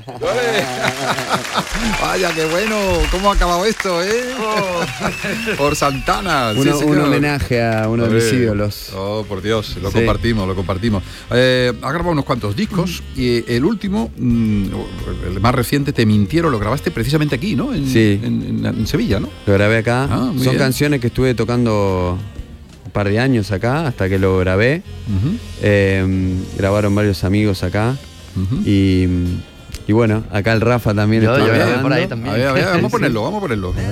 Vaya, qué bueno. ¿Cómo ha acabado esto, Por Santana. Un homenaje a uno de mis ídolos. Oh, por Dios, lo compartimos. Ha grabado unos cuantos discos y el último, el más reciente, Te mintieron, lo grabaste precisamente aquí, ¿no? En Sevilla, ¿no? Lo grabé acá. Son bien. canciones que estuve tocando un par de años acá, hasta que lo grabé. Grabaron varios amigos acá. Y bueno, acá el Rafa también Yo estuvo grabé grabando. por ahí también. A ver, vamos a ponerlo.